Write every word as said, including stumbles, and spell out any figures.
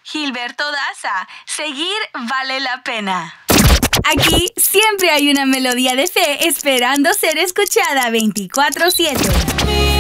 Gilberto Daza, seguir vale la pena. Aquí siempre hay una melodía de fe esperando ser escuchada veinticuatro siete.